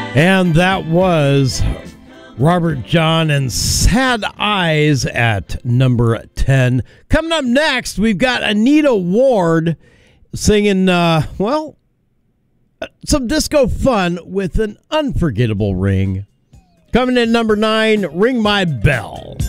And that was Robert John and Sad Eyes at number 10. Coming up next, we've got Anita Ward singing, some disco fun with an unforgettable ring. Coming in number 9, Ring My Bell.